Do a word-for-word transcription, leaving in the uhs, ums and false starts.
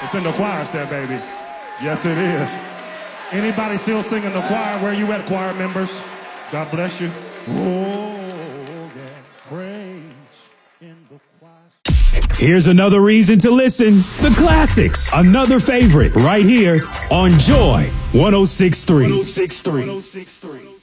It's in the choir set, baby. Yes, it is. Anybody still singing the choir? Where you at, choir members? God bless you. Oh, yeah. Praise in the choir. Here's another reason to listen. The classics. Another favorite right here on Joy one oh six point three.